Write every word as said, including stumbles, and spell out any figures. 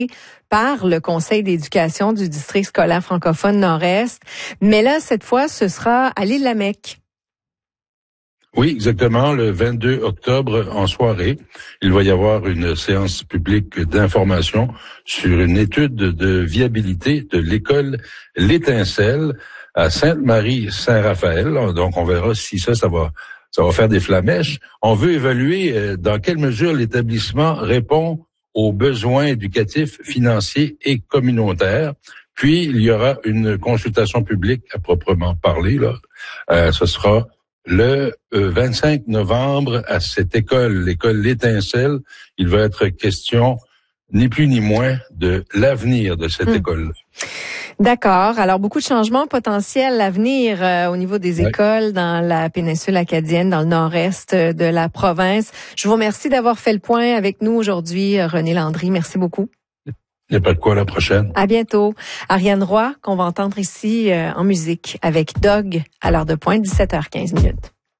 par le Conseil d'éducation du district scolaire francophone Nord-Est. Mais là, cette fois, ce sera à l'Île-la-Mecque. Oui, exactement. Le vingt-deux octobre, en soirée, il va y avoir une séance publique d'information sur une étude de viabilité de l'école L'Étincelle à Sainte-Marie-Saint-Raphaël. Donc, on verra si ça, ça va, ça va faire des flamèches. On veut évaluer dans quelle mesure l'établissement répond aux besoins éducatifs, financiers et communautaires. Puis, il y aura une consultation publique à proprement parler, là. Euh, ce sera le vingt-cinq novembre à cette école, l'école L'Étincelle. Il va être question, ni plus ni moins, de l'avenir de cette mmh. école. D'accord. Alors, beaucoup de changements potentiels à venir euh, au niveau des ouais. écoles dans la péninsule acadienne, dans le nord-est de la province. Je vous remercie d'avoir fait le point avec nous aujourd'hui, René Landry. Merci beaucoup. Il n'y a pas de quoi, à la prochaine. À bientôt. Ariane Roy, qu'on va entendre ici euh, en musique avec Dog à l'heure de pointe, dix-sept heures quinze minutes.